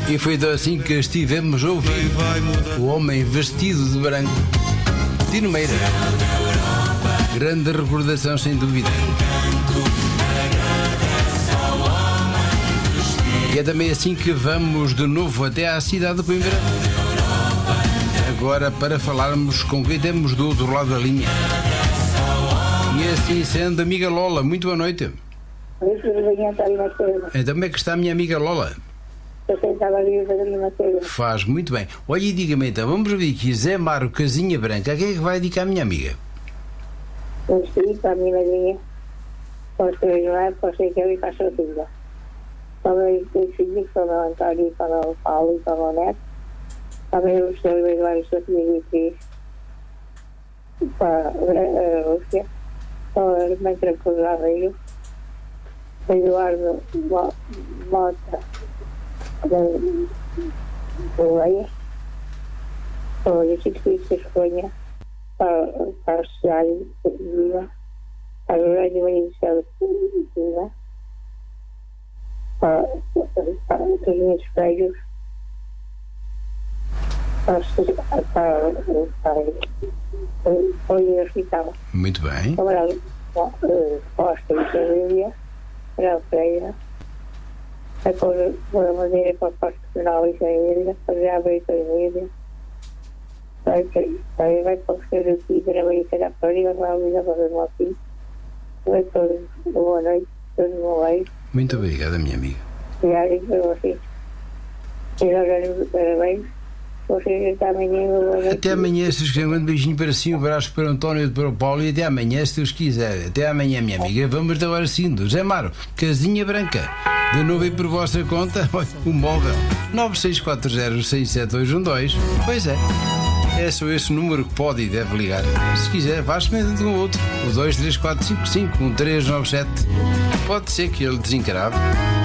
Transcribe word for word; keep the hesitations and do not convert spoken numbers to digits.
E foi assim que estivemos a ouvir o homem vestido de branco, Tino Meira. Grande recordação, sem dúvida. E é também assim que vamos de novo até à cidade de Coimbra. Agora para falarmos com quem temos do outro lado da linha. E assim sendo, amiga Lola, muito boa noite. Então como é que está a minha amiga Lola? Faz muito bem. Olha e diga-me então, vamos ver aqui, Zé Maro, Casinha Branca, a quem é que vai dedicar a minha amiga? Um vestido para a minha madrinha, para o seu irmão, para o seu irmão e para a sua filha. Para os meus filhos, para o António, para o Paulo e para o Neto. Também o seu Eduardo e a sua filha Beatriz. Para a Lúcia. Para o irmão Tranquilo de Aveiro. Para o Eduardo Mota de Boleia. Para o Chico Felipe de Espanha. Para, para o Cesário de Viva, para o Reino Maria do Céu de Viva, para, para os meus filhos, para, para, para, para o hospital. Muito bem. Para a Costa e Família, para a Freira, para a Madeira, para a Costa Penal e Família, para a Abril e Família. Vai, vai, vai para o senhor aqui, para a Maria para a vai ao para o meu filho. Vai todos, boa noite, todos bom aí. Muito obrigada, minha amiga. Obrigado para vocês. E agora, parabéns. Vocês até amanhã, boa noite. Até amanhã, se quiser, um beijinho para si, um abraço para o António e para o Paulo e até amanhã, se Deus quiser. Até amanhã, minha amiga. Vamos agora sim, do Zé Maro, Casinha Branca. De novo e por vossa conta, o móvel nove seis quatro zero seis sete dois um dois. Pois é. É só esse número que pode e deve ligar. Se quiser, vá experimentando com o outro. O dois três quatro cinco cinco um três nove sete. Pode ser que ele desencrave.